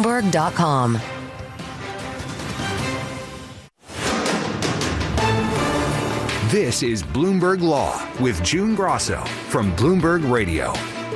Bloomberg.com. This is Bloomberg Law with June Grosso from Bloomberg Radio.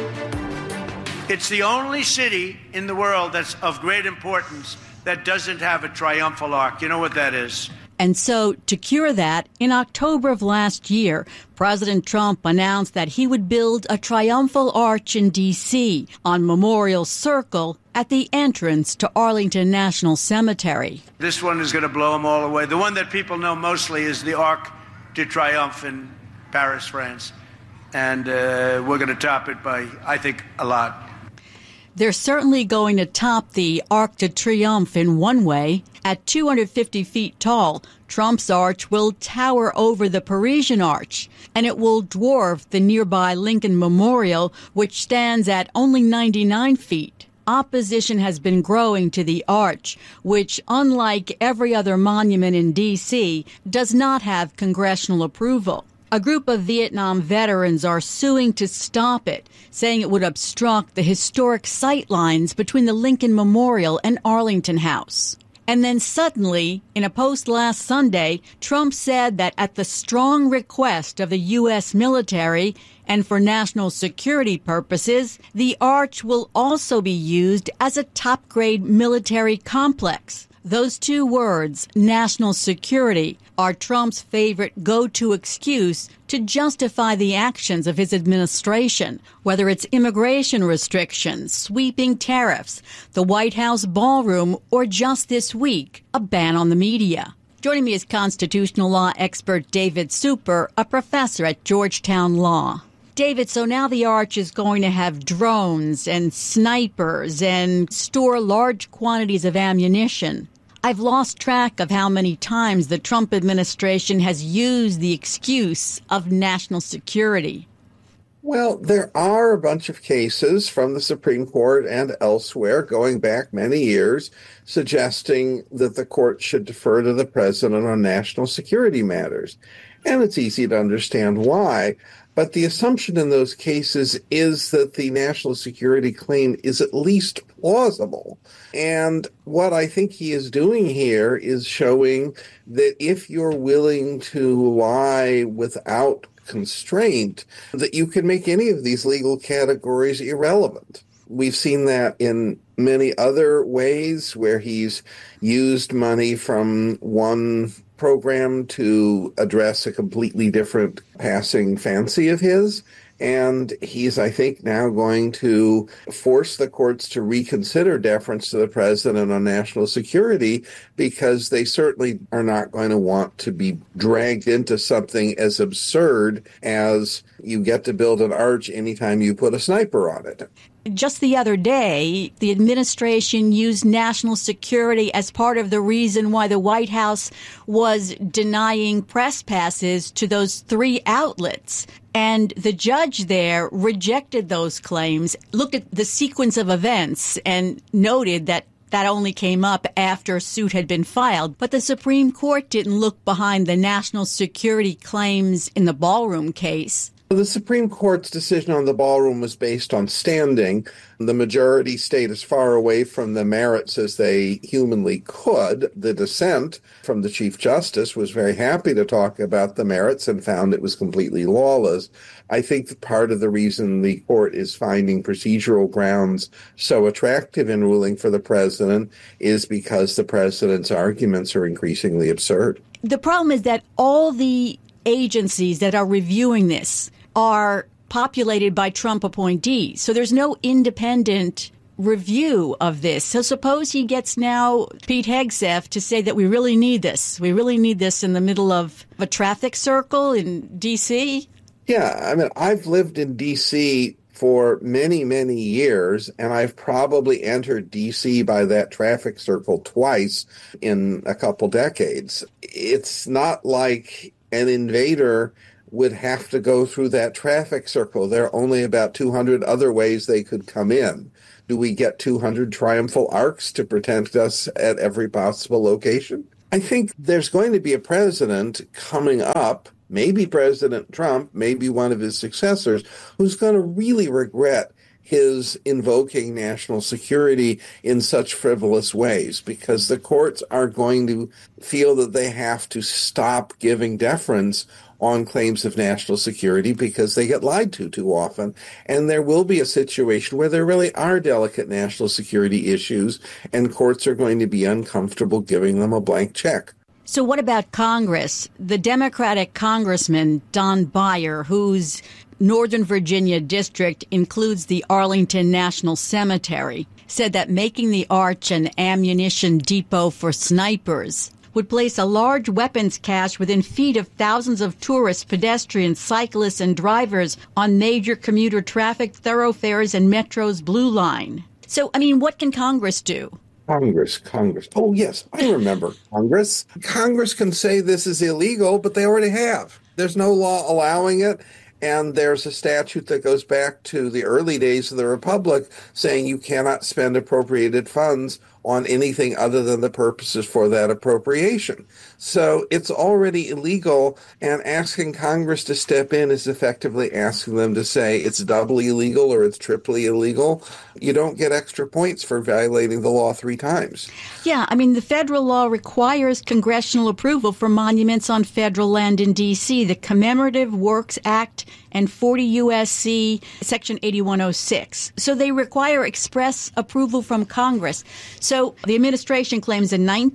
It's the only city in the world that's of great importance that doesn't have a triumphal arch. You know what that is? And so, to cure that, in October of last year, President Trump announced that he would build a triumphal arch in D.C. on Memorial Circle at the entrance to Arlington National Cemetery. This one is going to blow them all away. The one that people know mostly is the Arc de Triomphe in Paris, France. And we're going to top it by, I think, a lot. They're certainly going to top the Arc de Triomphe in one way. At 250 feet tall, Trump's arch will tower over the Parisian Arch, and it will dwarf the nearby Lincoln Memorial, which stands at only 99 feet. Opposition has been growing to the arch, which, unlike every other monument in D.C., does not have congressional approval. A group of Vietnam veterans are suing to stop it, saying it would obstruct the historic sight lines between the Lincoln Memorial and Arlington House. And then suddenly, in a post last Sunday, Trump said that at the strong request of the U.S. military and for national security purposes, the arch will also be used as a top-grade military complex. Those two words, national security, are Trump's favorite go-to excuse to justify the actions of his administration, whether it's immigration restrictions, sweeping tariffs, the White House ballroom, or just this week, a ban on the media. Joining me is constitutional law expert David Super, a professor at Georgetown Law. David, so now the arch is going to have drones and snipers and store large quantities of ammunition. I've lost track of how many times the Trump administration has used the excuse of national security. Well, there are a bunch of cases from the Supreme Court and elsewhere going back many years suggesting that the court should defer to the president on national security matters. And it's easy to understand why. But the assumption in those cases is that the national security claim is at least plausible. And what I think he is doing here is showing that if you're willing to lie without constraint, that you can make any of these legal categories irrelevant. We've seen that in many other ways where he's used money from one program to address a completely different passing fancy of his. And he's, I think, now going to force the courts to reconsider deference to the president on national security because they certainly are not going to want to be dragged into something as absurd as you get to build an arch anytime you put a sniper on it. Just the other day, the administration used national security as part of the reason why the White House was denying press passes to those 3 outlets. And the judge there rejected those claims, looked at the sequence of events, and noted that that only came up after a suit had been filed. But the Supreme Court didn't look behind the national security claims in the ballroom case. The Supreme Court's decision on the ballroom was based on standing. The majority stayed as far away from the merits as they humanly could. The dissent from the Chief Justice was very happy to talk about the merits and found it was completely lawless. I think that part of the reason the court is finding procedural grounds so attractive in ruling for the president is because the president's arguments are increasingly absurd. The problem is that all the agencies that are reviewing this are populated by Trump appointees. So there's no independent review of this. So suppose he gets now Pete Hegseth to say that we really need this. We really need this in the middle of a traffic circle in D.C. Yeah, I mean, I've lived in D.C. for many, many years, and I've probably entered D.C. by that traffic circle twice in a couple decades. It's not like an invader would have to go through that traffic circle. There are only about 200 other ways they could come in. Do we get 200 triumphal arcs to protect us at every possible location? I think there's going to be a president coming up, maybe President Trump, maybe one of his successors, who's going to really regret his invoking national security in such frivolous ways, because the courts are going to feel that they have to stop giving deference on claims of national security because they get lied to too often. And there will be a situation where there really are delicate national security issues, and courts are going to be uncomfortable giving them a blank check. So what about Congress? The Democratic Congressman, Don Beyer, whose Northern Virginia district includes the Arlington National Cemetery, said that making the Arch an ammunition depot for snipers would place a large weapons cache within feet of thousands of tourists, pedestrians, cyclists, and drivers on major commuter traffic thoroughfares and Metro's Blue Line. So, what can Congress do? Congress. Oh, yes, I remember Congress. Congress can say this is illegal, but they already have. There's no law allowing it. And there's a statute that goes back to the early days of the Republic saying you cannot spend appropriated funds on anything other than the purposes for that appropriation. So it's already illegal, and asking Congress to step in is effectively asking them to say it's doubly illegal or it's triply illegal. You don't get extra points for violating the law 3 times. Yeah, the federal law requires congressional approval for monuments on federal land in D.C. The Commemorative Works Act and 40 U.S.C. Section 8106. So they require express approval from Congress. So the administration claims a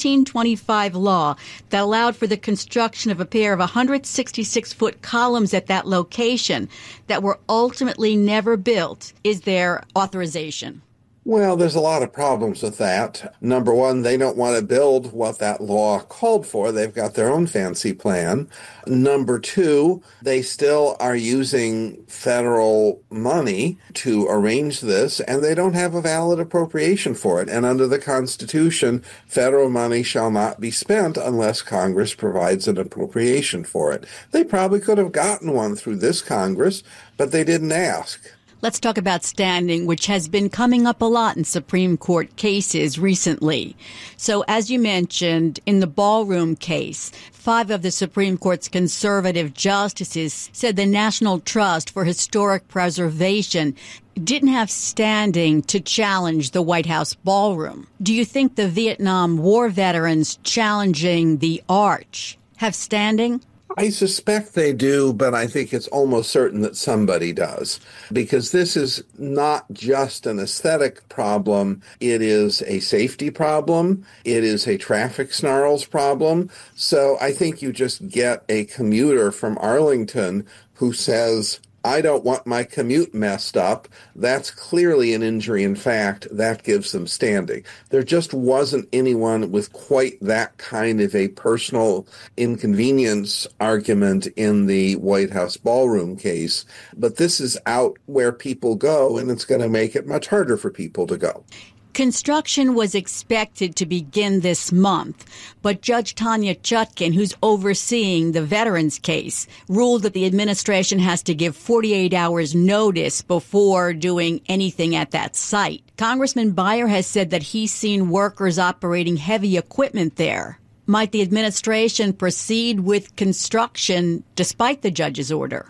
1925 law that allowed for the construction of a pair of 166-foot columns at that location that were ultimately never built is their authorization. Well, there's a lot of problems with that. Number one, they don't want to build what that law called for. They've got their own fancy plan. Number two, they still are using federal money to arrange this, and they don't have a valid appropriation for it. And under the Constitution, federal money shall not be spent unless Congress provides an appropriation for it. They probably could have gotten one through this Congress, but they didn't ask. Let's talk about standing, which has been coming up a lot in Supreme Court cases recently. So as you mentioned, in the Ballroom case, 5 of the Supreme Court's conservative justices said the National Trust for Historic Preservation didn't have standing to challenge the White House ballroom. Do you think the Vietnam War veterans challenging the Arch have standing? I suspect they do, but I think it's almost certain that somebody does, because this is not just an aesthetic problem. It is a safety problem. It is a traffic snarls problem. So I think you just get a commuter from Arlington who says, I don't want my commute messed up. That's clearly an injury in fact. That gives them standing. There just wasn't anyone with quite that kind of a personal inconvenience argument in the White House ballroom case. But this is out where people go, and it's going to make it much harder for people to go. Construction was expected to begin this month, but Judge Tanya Chutkan, who's overseeing the veterans case, ruled that the administration has to give 48 hours notice before doing anything at that site. Congressman Beyer has said that he's seen workers operating heavy equipment there. Might the administration proceed with construction despite the judge's order?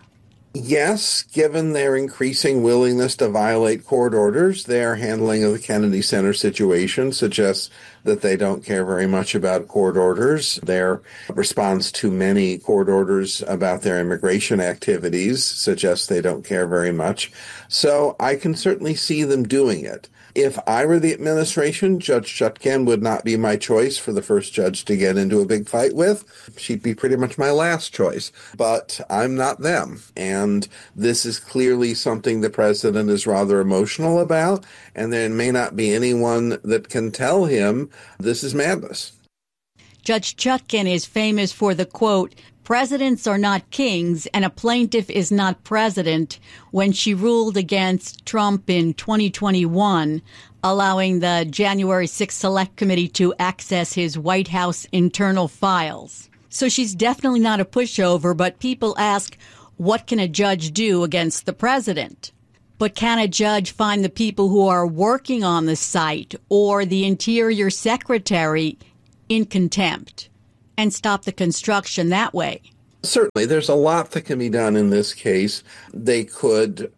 Yes, given their increasing willingness to violate court orders, their handling of the Kennedy Center situation suggests that they don't care very much about court orders. Their response to many court orders about their immigration activities suggests they don't care very much. So I can certainly see them doing it. If I were the administration, Judge Chutkan would not be my choice for the first judge to get into a big fight with. She'd be pretty much my last choice. But I'm not them. And this is clearly something the president is rather emotional about. And there may not be anyone that can tell him this is madness. Judge Chutkan is famous for the quote, "Presidents are not kings and a plaintiff is not president," when she ruled against Trump in 2021, allowing the January 6th Select Committee to access his White House internal files. So she's definitely not a pushover, but people ask, what can a judge do against the president? But can a judge find the people who are working on the site or the Interior Secretary in contempt and stop the construction that way? Certainly, there's a lot that can be done in this case. They could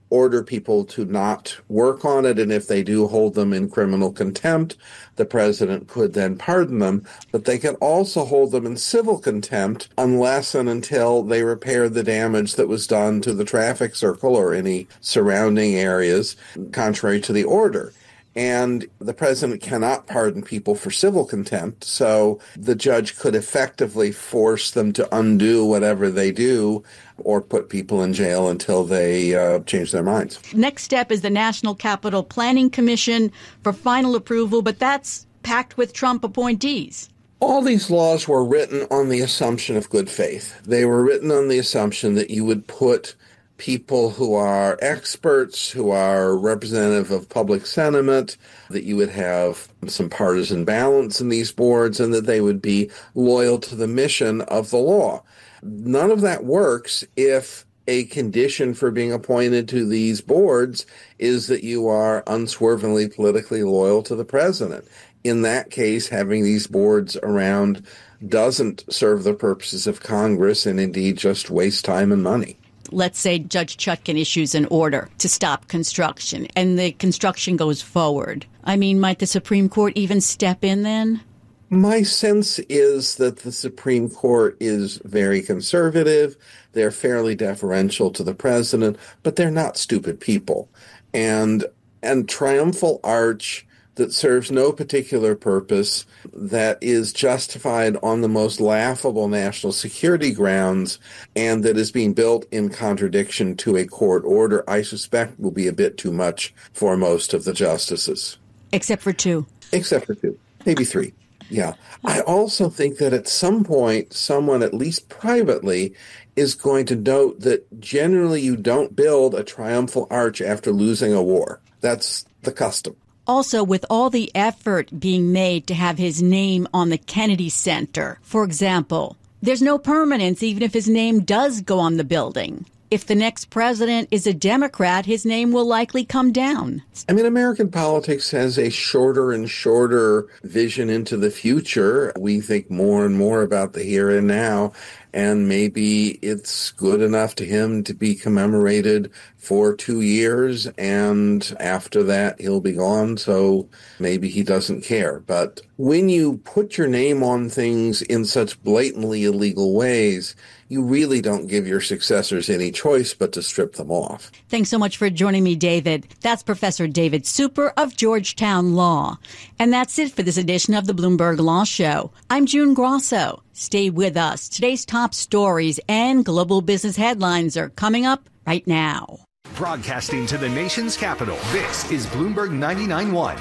order people to not work on it, and if they do, hold them in criminal contempt. The president could then pardon them, but they could also hold them in civil contempt unless and until they repair the damage that was done to the traffic circle or any surrounding areas, contrary to the order. And the president cannot pardon people for civil contempt, so the judge could effectively force them to undo whatever they do or put people in jail until they change their minds. Next step is the National Capital Planning Commission for final approval, but that's packed with Trump appointees. All these laws were written on the assumption of good faith. They were written on the assumption that you would put people who are experts, who are representative of public sentiment, that you would have some partisan balance in these boards, and that they would be loyal to the mission of the law. None of that works if a condition for being appointed to these boards is that you are unswervingly politically loyal to the president. In that case, having these boards around doesn't serve the purposes of Congress and indeed just waste time and money. Let's say Judge Chutkan issues an order to stop construction and the construction goes forward. I mean, might the Supreme Court even step in then? My sense is that the Supreme Court is very conservative. They're fairly deferential to the president, but they're not stupid people. And triumphal arch that serves no particular purpose, that is justified on the most laughable national security grounds, and that is being built in contradiction to a court order, I suspect will be a bit too much for most of the justices. Except for two. Except for two. Maybe three. Yeah. I also think that at some point, someone, at least privately, is going to note that generally you don't build a triumphal arch after losing a war. That's the custom. Also, with all the effort being made to have his name on the Kennedy Center, for example, there's no permanence even if his name does go on the building. If the next president is a Democrat, his name will likely come down. I mean, American politics has a shorter and shorter vision into the future. We think more and more about the here and now, and maybe it's good enough to him to be commemorated for 2 years, and after that he'll be gone, so maybe he doesn't care. But when you put your name on things in such blatantly illegal ways, you really don't give your successors any choice but to strip them off. Thanks so much for joining me, David. That's Professor David Super of Georgetown Law. And that's it for this edition of the Bloomberg Law Show. I'm June Grosso. Stay with us. Today's top stories and global business headlines are coming up right now. Broadcasting to the nation's capital, this is Bloomberg 99.1,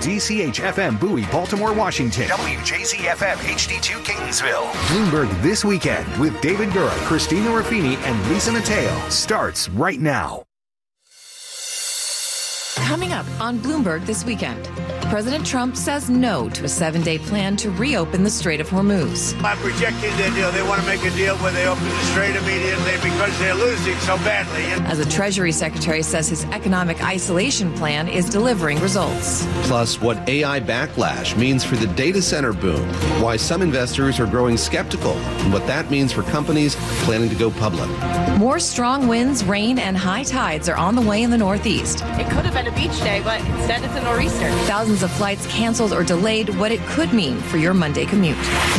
WDCH-FM Bowie, Baltimore, Washington, WJZ-FM HD2 Catonsville. Bloomberg This Weekend with David Gura, Christina Ruffini, and Lisa Mateo starts right now. Coming up on Bloomberg This Weekend, President Trump says no to a 7-day plan to reopen the Strait of Hormuz. I'm rejecting their deal. They want to make a deal where they open the strait immediately because they're losing so badly. As the Treasury Secretary says his economic isolation plan is delivering results. Plus, what AI backlash means for the data center boom, why some investors are growing skeptical, and what that means for companies planning to go public. More strong winds, rain, and high tides are on the way in the Northeast. It could have been a beach day, but instead it's a nor'easter. Thousands of flights canceled or delayed, what it could mean for your Monday commute.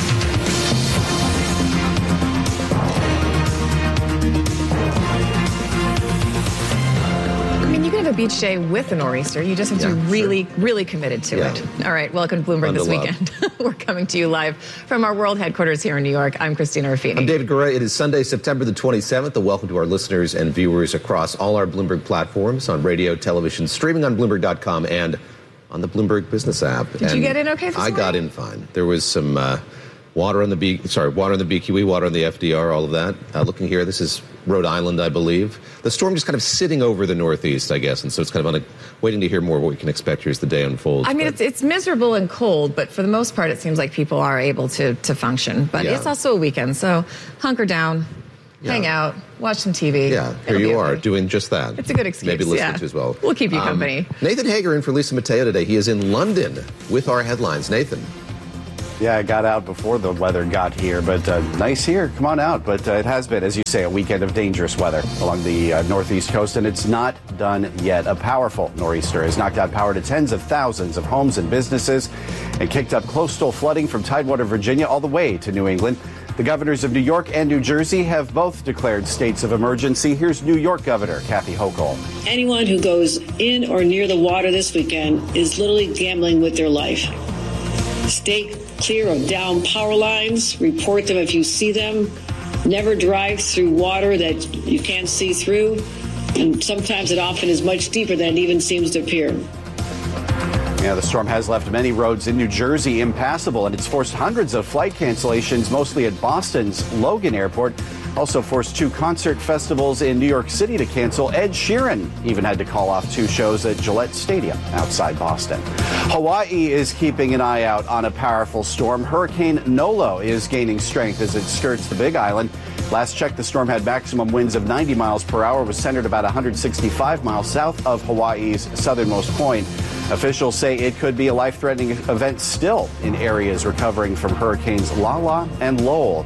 A beach day with a nor'easter. You just have to really committed to it. All right, welcome to Bloomberg This Weekend. We're coming to you live from our world headquarters here in New York. I'm Christina Ruffini. I'm David Gura. It is Sunday, September the 27th. A welcome to our listeners and viewers across all our Bloomberg platforms, on radio, television, streaming on Bloomberg.com, and on the Bloomberg Business app. Did you get in okay this morning? I got in fine. There was some water on the BQE, water on the FDR, all of that. Looking here, this is Rhode Island, I believe. The storm just kind of sitting over the Northeast, I guess, and so it's kind of waiting to hear more what we can expect here as the day unfolds. I mean, it's miserable and cold, but for the most part, it seems like people are able to function. But it's also a weekend, so hunker down, hang out, watch some TV. Yeah, here you are doing just that. It's a good excuse. Maybe listen to as well. We'll keep you company. Nathan Hager in for Lisa Mateo today. He is in London with our headlines. Nathan. Yeah, I got out before the weather got here, but nice here. Come on out. But it has been, as you say, a weekend of dangerous weather along the northeast coast, and it's not done yet. A powerful nor'easter has knocked out power to tens of thousands of homes and businesses and kicked up coastal flooding from Tidewater, Virginia, all the way to New England. The governors of New York and New Jersey have both declared states of emergency. Here's New York Governor Kathy Hochul. Anyone who goes in or near the water this weekend is literally gambling with their life. Stay clear of downed power lines. Report them if you see them. Never drive through water that you can't see through. And sometimes it often is much deeper than it even seems to appear. Yeah, the storm has left many roads in New Jersey impassable, and it's forced hundreds of flight cancellations, mostly at Boston's Logan Airport. Also forced 2 concert festivals in New York City to cancel. Ed Sheeran even had to call off 2 shows at Gillette Stadium outside Boston. Hawaii is keeping an eye out on a powerful storm. Hurricane Nolo is gaining strength as it skirts the Big Island. Last check, the storm had maximum winds of 90 miles per hour, was centered about 165 miles south of Hawaii's southernmost point. Officials say it could be a life-threatening event still in areas recovering from hurricanes Lala and Lowell.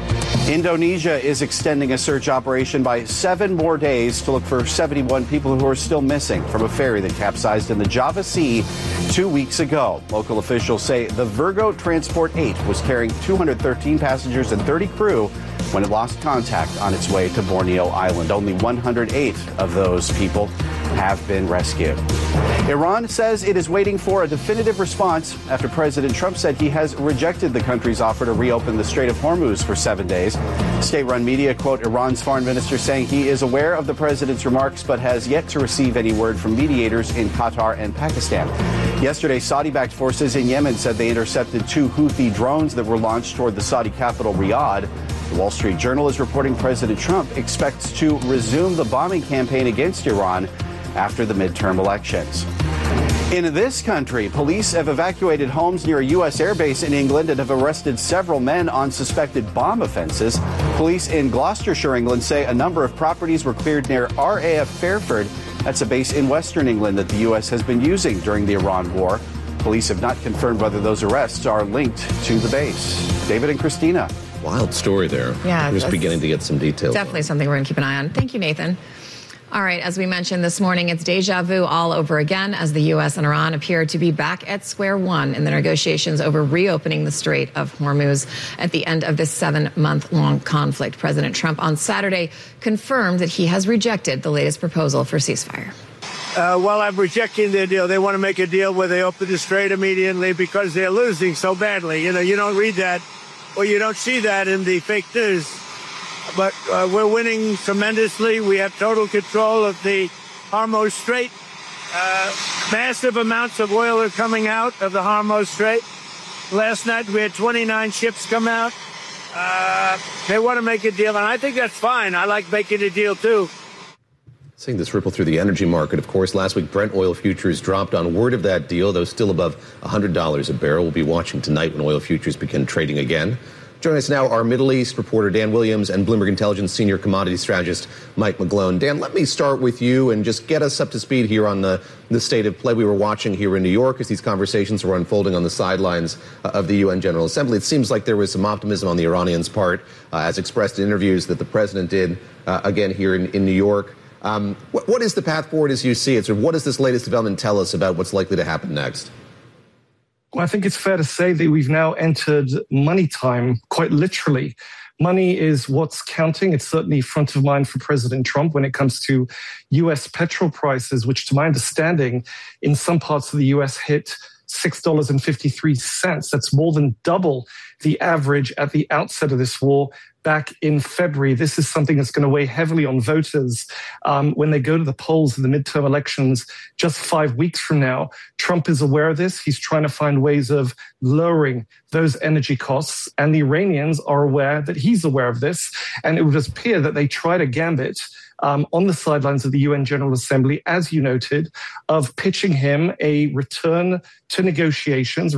Indonesia is extending a search operation by 7 more days to look for 71 people who are still missing from a ferry that capsized in the Java Sea 2 weeks ago. Local officials say the Virgo Transport 8 was carrying 213 passengers and 30 crew when it lost contact on its way to Borneo Island. Only 108 of those people have been rescued. Iran says it is waiting for a definitive response after President Trump said he has rejected the country's offer to reopen the Strait of Hormuz for 7 days. State-run media quote Iran's foreign minister saying he is aware of the president's remarks but has yet to receive any word from mediators in Qatar and Pakistan. Yesterday, Saudi-backed forces in Yemen said they intercepted 2 Houthi drones that were launched toward the Saudi capital, Riyadh. The Wall Street Journal is reporting President Trump expects to resume the bombing campaign against Iran after the midterm elections. In this country, police have evacuated homes near a U.S. airbase in England and have arrested several men on suspected bomb offenses. Police in Gloucestershire, England, say a number of properties were cleared near RAF Fairford. That's a base in western England that the U.S. has been using during the Iran war. Police have not confirmed whether those arrests are linked to the base. David and Christina. Wild story there. Yeah. We're just beginning to get some details. Definitely something we're going to keep an eye on. Thank you, Nathan. All right, as we mentioned this morning, it's deja vu all over again as the U.S. and Iran appear to be back at square one in the negotiations over reopening the Strait of Hormuz at the end of this 7-month-long conflict. President Trump on Saturday confirmed that he has rejected the latest proposal for ceasefire. Well, I'm rejecting their deal. They want to make a deal where they open the Strait immediately because they're losing so badly. You know, you don't read that or you don't see that in the fake news. But we're winning tremendously. We have total control of the Hormuz Strait. Massive amounts of oil are coming out of the Hormuz Strait. Last night we had 29 ships come out. They want to make a deal, and I think that's fine. I like making a deal, too. Seeing this ripple through the energy market, of course. Last week, Brent oil futures dropped on word of that deal, though still above $100 a barrel. We'll be watching tonight when oil futures begin trading again. Joining us now, our Middle East reporter Dan Williams and Bloomberg Intelligence senior commodity strategist Mike McGlone. Dan, let me start with you and just get us up to speed here on the state of play we were watching here in New York as these conversations were unfolding on the sidelines of the UN General Assembly. It seems like there was some optimism on the Iranians' part, as expressed in interviews that the president did again here in New York. What is the path forward as you see it? So what does this latest development tell us about what's likely to happen next? Well, I think it's fair to say that we've now entered money time, quite literally. Money is what's counting. It's certainly front of mind for President Trump when it comes to U.S. petrol prices, which to my understanding, in some parts of the U.S. hit $6.53. That's more than double the average at the outset of this war back in February. This is something that's going to weigh heavily on voters when they go to the polls in the midterm elections just 5 weeks from now. Trump is aware of this. He's trying to find ways of lowering those energy costs, and the Iranians are aware that he's aware of this, and it would appear that they tried a gambit on the sidelines of the UN General Assembly, as you noted, of pitching him a return to negotiations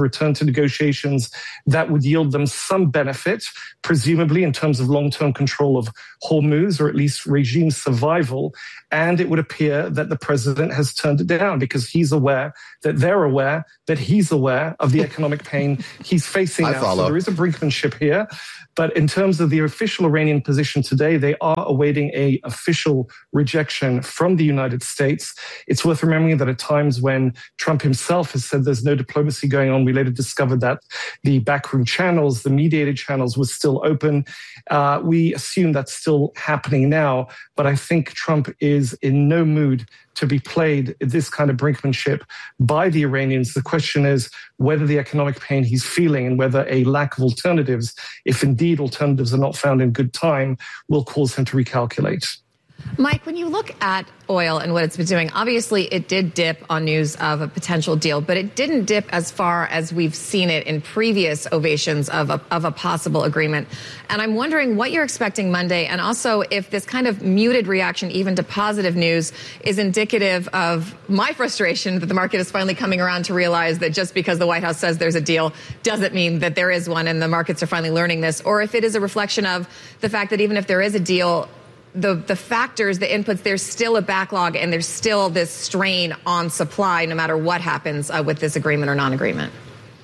that would yield them some benefit, presumably in terms of long-term control of Hormuz, or at least regime survival. And it would appear that the president has turned it down because he's aware that they're aware that he's aware of the economic pain he's facing now. So there is a brinkmanship here. But in terms of the official Iranian position today, they are awaiting an official rejection from the United States. It's worth remembering that at times when Trump himself has said there's no diplomacy going on, we later discovered that the backroom channels, the mediated channels, were still open. We assume that's still happening now, but I think Trump is in no mood to be played this kind of brinkmanship by the Iranians. The question is whether the economic pain he's feeling and whether a lack of alternatives, if indeed alternatives are not found in good time, will cause him to recalculate. Mike, when you look at oil and what it's been doing, obviously it did dip on news of a potential deal, but it didn't dip as far as we've seen it in previous ovations of a possible agreement. And I'm wondering what you're expecting Monday, and also if this kind of muted reaction even to positive news is indicative of my frustration that the market is finally coming around to realize that just because the White House says there's a deal doesn't mean that there is one, and the markets are finally learning this, or if it is a reflection of the fact that even if there is a deal, the factors, the inputs, there's still a backlog and there's still this strain on supply no matter what happens with this agreement or non-agreement.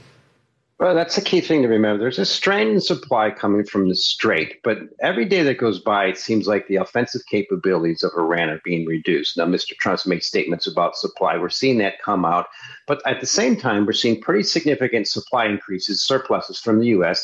Well, that's the key thing to remember. There's a strain in supply coming from the Strait, but every day that goes by, it seems like the offensive capabilities of Iran are being reduced. Now, Mr. Trump's made statements about supply. We're seeing that come out. But at the same time, we're seeing pretty significant supply increases, surpluses from the U.S.,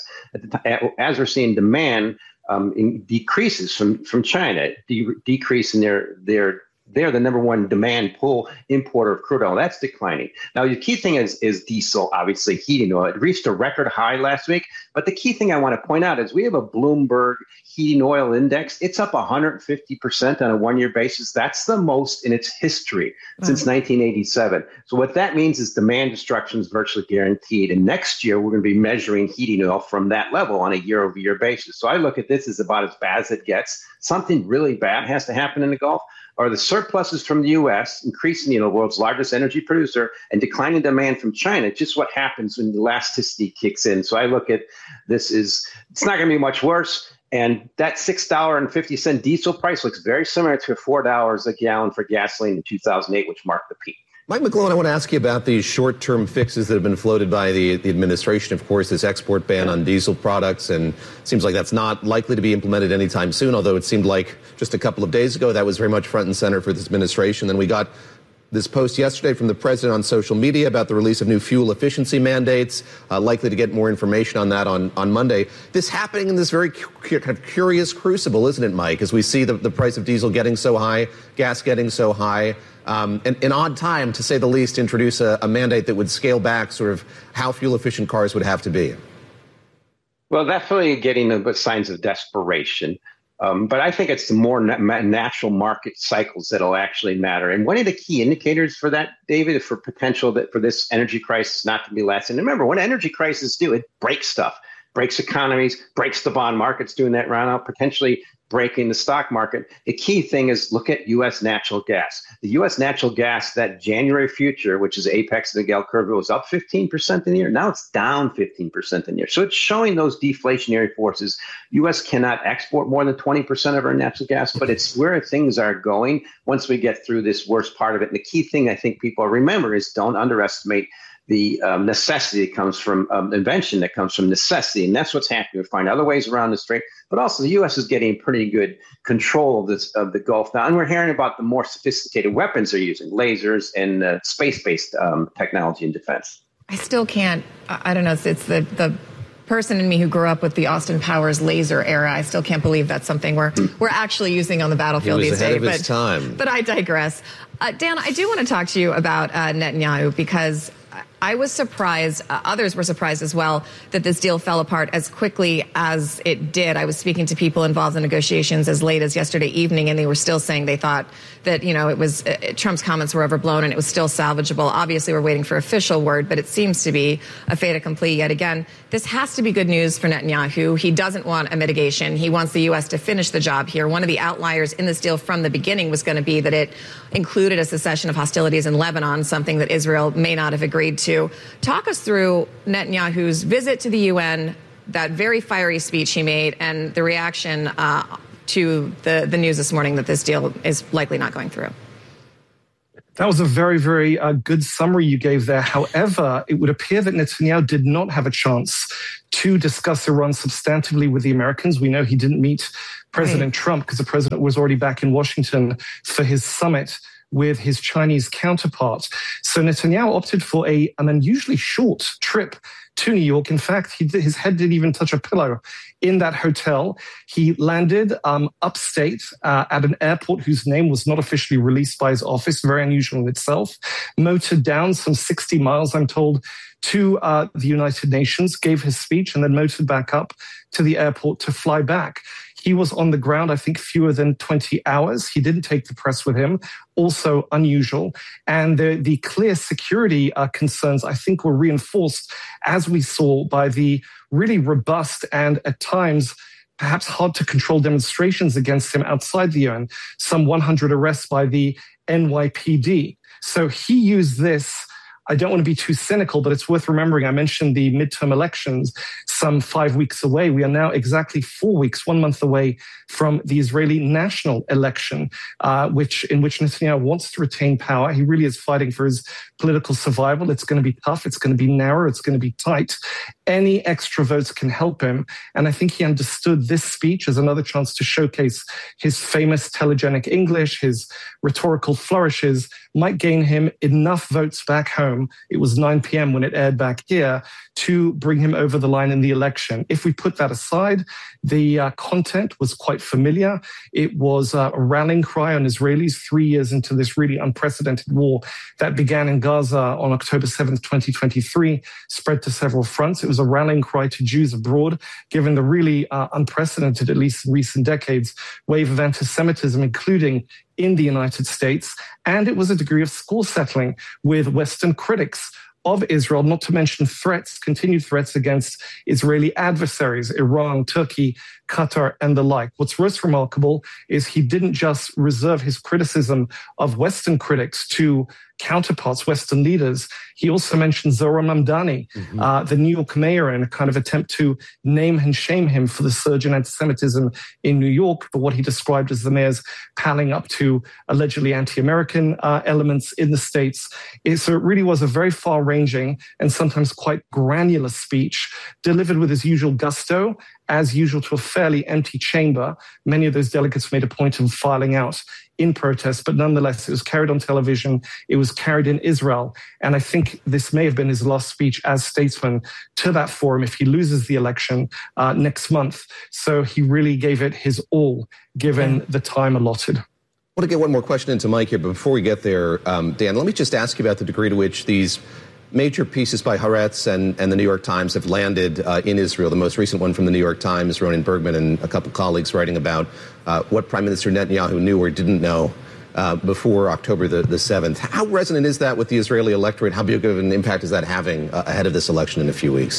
as we're seeing demand decreases from China, decrease in they're the number one demand pull importer of crude oil. That's declining. Now, the key thing is diesel, obviously heating oil. It reached a record high last week. But the key thing I want to point out is we have a Bloomberg heating oil index. It's up 150% on a one-year basis. That's the most in its history since 1987. So what that means is demand destruction is virtually guaranteed. And next year, we're going to be measuring heating oil from that level on a year-over-year basis. So I look at this as about as bad as it gets. Something really bad has to happen in the Gulf. Are the surpluses from the U.S. increasing, the world's largest energy producer, and declining demand from China, just what happens when elasticity kicks in. So I look at this it's not going to be much worse. And that $6.50 diesel price looks very similar to $4 a gallon for gasoline in 2008, which marked the peak. Mike McGlone, I want to ask you about these short-term fixes that have been floated by the administration. Of course, this export ban on diesel products, and it seems like that's not likely to be implemented anytime soon, although it seemed like just a couple of days ago that was very much front and center for this administration. Then we got this post yesterday from the president on social media about the release of new fuel efficiency mandates, likely to get more information on that on Monday. This happening in this very kind of curious crucible, isn't it, Mike, as we see the price of diesel getting so high, gas getting so high, an odd time, to say the least, to introduce a mandate that would scale back sort of how fuel-efficient cars would have to be. Well, definitely getting the signs of desperation. But I think it's the more natural market cycles that'll actually matter. And one of the key indicators for that, David, for potential for this energy crisis not to be lasting. Remember, when energy crises do, it breaks stuff, breaks economies, breaks the bond markets, doing that right now, potentially breaking the stock market. The key thing is look at U.S. natural gas. The U.S. natural gas, that January future, which is apex of the Gale curve, was up 15% in the year. Now it's down 15% in the year. So it's showing those deflationary forces. U.S. cannot export more than 20% of our natural gas, but it's where things are going once we get through this worst part of it. And the key thing I think people remember is don't underestimate the necessity that comes from invention, that comes from necessity. And that's what's happening. We find other ways around the Strait, but also the U.S. is getting pretty good control of the Gulf now. And we're hearing about the more sophisticated weapons they're using, lasers and space-based technology and defense. I still can't, I don't know, it's the person in me who grew up with the Austin Powers laser era. I still can't believe that's something we're actually using on the battlefield these days. He was ahead of his time. But I digress. Dan, I do want to talk to you about Netanyahu, because I was surprised, others were surprised as well, that this deal fell apart as quickly as it did. I was speaking to people involved in negotiations as late as yesterday evening, and they were still saying they thought that, it was Trump's comments were overblown and it was still salvageable. Obviously, we're waiting for official word, but it seems to be a fait accompli yet again. This has to be good news for Netanyahu. He doesn't want a mitigation. He wants the U.S. to finish the job here. One of the outliers in this deal from the beginning was going to be that it included a cessation of hostilities in Lebanon, something that Israel may not have agreed to. Talk us through Netanyahu's visit to the UN, that very fiery speech he made, and the reaction to the news this morning that this deal is likely not going through. That was a very, very good summary you gave there. However, it would appear that Netanyahu did not have a chance to discuss Iran substantively with the Americans. We know he didn't meet President Trump because the president was already back in Washington for his summit with his Chinese counterpart. So Netanyahu opted for an unusually short trip to New York. In fact, his head didn't even touch a pillow in that hotel. He landed upstate at an airport whose name was not officially released by his office, very unusual in itself, motored down some 60 miles, I'm told, to the United Nations, gave his speech, and then motored back up to the airport to fly back. He was on the ground, I think, fewer than 20 hours. He didn't take the press with him, also unusual. And the clear security concerns, I think, were reinforced, as we saw, by the really robust and at times perhaps hard to control demonstrations against him outside the UN, some 100 arrests by the NYPD. So he used this. I don't want to be too cynical, but it's worth remembering. I mentioned the midterm elections some 5 weeks away. We are now exactly 4 weeks, 1 month away from the Israeli national election, in which Netanyahu wants to retain power. He really is fighting for his political survival. It's going to be tough. It's going to be narrow. It's going to be tight. Any extra votes can help him. And I think he understood this speech as another chance to showcase his famous telegenic English, his rhetorical flourishes, might gain him enough votes back home. It was 9 p.m. when it aired back here to bring him over the line in the election. If we put that aside, the content was quite familiar. It was a rallying cry on Israelis 3 years into this really unprecedented war that began in Gaza on October 7th, 2023, spread to several fronts. It was a rallying cry to Jews abroad, given the really unprecedented, at least in recent decades, wave of anti-Semitism, including in the United States. And it was a degree of score settling with Western critics of Israel, not to mention continued threats against Israeli adversaries, Iran, Turkey, Qatar, and the like. What's most remarkable is he didn't just reserve his criticism of Western critics to counterparts, Western leaders. He also mentioned Zohran Mamdani, the New York mayor, in a kind of attempt to name and shame him for the surge in anti-Semitism in New York, for what he described as the mayor's palling up to allegedly anti-American elements in the states. So it really was a very far-ranging and sometimes quite granular speech, delivered with his usual gusto, as usual, to a fairly empty chamber. Many of those delegates made a point of filing out in protest, but nonetheless, it was carried on television. It was carried in Israel. And I think this may have been his last speech as statesman to that forum if he loses the election next month. So he really gave it his all, given the time allotted. I want to get one more question into Mike here, but before we get there, Dan, let me just ask you about the degree to which these major pieces by Haaretz and the New York Times have landed in Israel. The most recent one from the New York Times, Ronen Bergman and a couple colleagues writing about what Prime Minister Netanyahu knew or didn't know before October the 7th. How resonant is that with the Israeli electorate? How big of an impact is that having ahead of this election in a few weeks?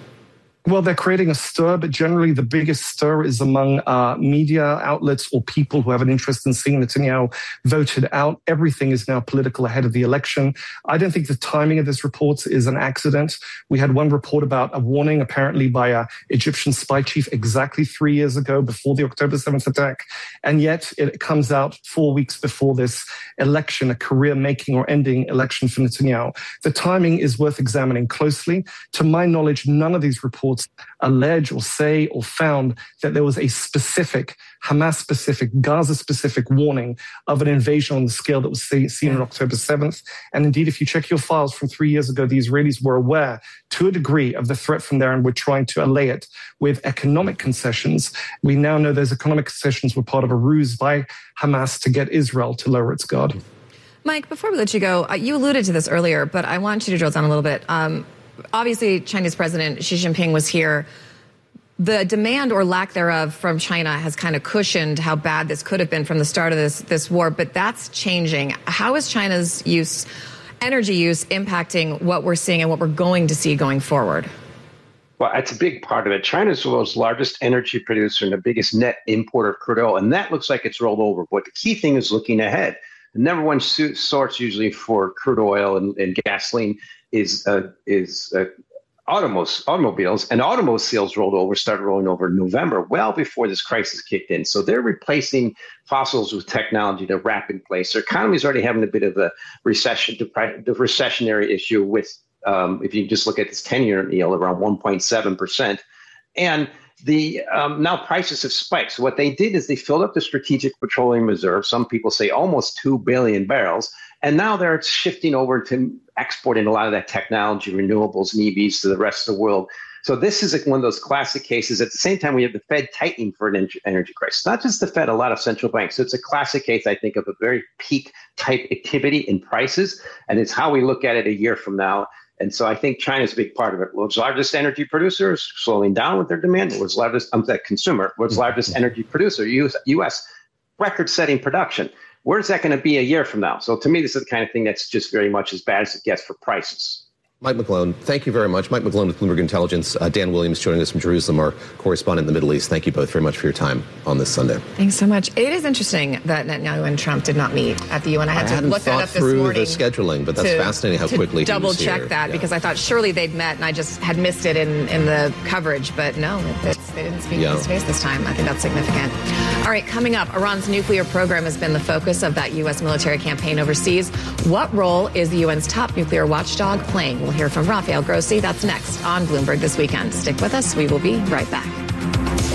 Well, they're creating a stir, but generally the biggest stir is among media outlets or people who have an interest in seeing Netanyahu voted out. Everything is now political ahead of the election. I don't think the timing of this report is an accident. We had one report about a warning apparently by an Egyptian spy chief exactly 3 years ago before the October 7th attack. And yet it comes out 4 weeks before this election, a career-making or ending election for Netanyahu. The timing is worth examining closely. To my knowledge, none of these reports allege or say or found that there was a specific Hamas-specific, Gaza-specific warning of an invasion on the scale that was seen on October 7th. And indeed, if you check your files from 3 years ago, the Israelis were aware to a degree of the threat from there and were trying to allay it with economic concessions. We now know those economic concessions were part of a ruse by Hamas to get Israel to lower its guard. Mike, before we let you go, you alluded to this earlier, but I want you to drill down a little bit. Obviously, Chinese President Xi Jinping was here. The demand or lack thereof from China has kind of cushioned how bad this could have been from the start of this war, but that's changing. How is China's energy use impacting what we're seeing and what we're going to see going forward? Well, that's a big part of it. China's the world's largest energy producer and the biggest net importer of crude oil, and that looks like it's rolled over. But the key thing is looking ahead. The number one source usually for crude oil and gasoline is automobiles, and automobile sales started rolling over in November, well before this crisis kicked in. So they're replacing fossils with technology at a rapid pace. Their economy is already having a bit of a recession, the recessionary issue with, if you just look at this 10-year yield, around 1.7%. And the now prices have spiked. So what they did is they filled up the strategic petroleum reserve. Some people say almost 2 billion barrels. And now they're shifting over to exporting a lot of that technology, renewables and EVs to the rest of the world. So this is one of those classic cases. At the same time, we have the Fed tightening for an energy crisis. Not just the Fed, a lot of central banks. So it's a classic case, I think, of a very peak type activity in prices. And it's how we look at it a year from now. And so I think China's a big part of it. World's largest energy producer is slowing down with their demand. World's largest consumer, world's largest energy producer, U.S. record-setting production. Where's that going to be a year from now? So to me, this is the kind of thing that's just very much as bad as it gets for prices. Mike McGlone, thank you very much. Mike McGlone with Bloomberg Intelligence. Dan Williams joining us from Jerusalem, our correspondent in the Middle East. Thank you both very much for your time on this Sunday. Thanks so much. It is interesting that Netanyahu and Trump did not meet at the UN. I had to look that up this morning. The scheduling, but that's fascinating how quickly he was here. Double check that because I thought surely they'd met and I just had missed it in the coverage. But no, they didn't speak face to face this time. I think that's significant. All right, coming up, Iran's nuclear program has been the focus of that U.S. military campaign overseas. What role is the UN's top nuclear watchdog playing? We'll hear from Rafael Grossi. That's next on Bloomberg This Weekend. Stick with us. We will be right back.